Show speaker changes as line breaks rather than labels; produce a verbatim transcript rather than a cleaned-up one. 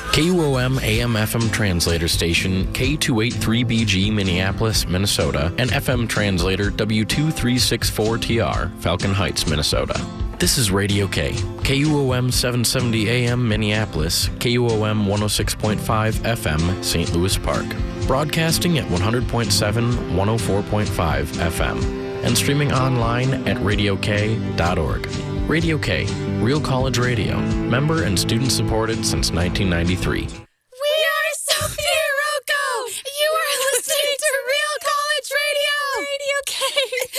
K U O M A M F M translator station K two eighty-three B G Minneapolis, Minnesota, and F M translator W two three six four T R Falcon Heights, Minnesota. This is Radio K, K U O M seven seventy A M Minneapolis, K U O M one oh six point five F M Saint Louis Park, broadcasting at one hundred point seven, one oh four point five F M, and streaming online at radio k dot org. Radio K, Real College Radio, member and student supported since nineteen ninety-three.